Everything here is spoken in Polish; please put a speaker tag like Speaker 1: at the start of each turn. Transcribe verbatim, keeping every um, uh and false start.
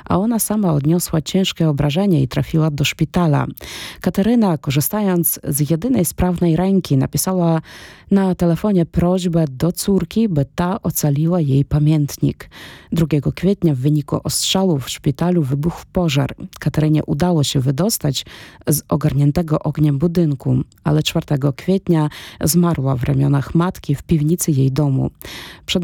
Speaker 1: a ona sama odniosła ciężkie obrażenie i trafiła do szpitala. Kateryna, korzystając z jedynej sprawnej ręki, napisała na telefonie prośbę do córki, by ta ocaliła jej pamiętnik. drugiego kwietnia w wyniku ostrzałów w szpitalu wybuchł pożar. Katerynie udało się wydostać z ogarniętego ogniem budynku, ale czwartego kwietnia zmarła w ramionach matki w piwnicy jej domu. Przed